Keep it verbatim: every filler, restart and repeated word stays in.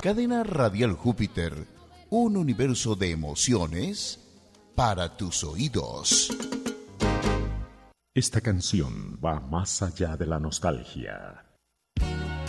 Cadena Radial Júpiter, un universo de emociones para tus oídos. Esta canción va más allá de la nostalgia.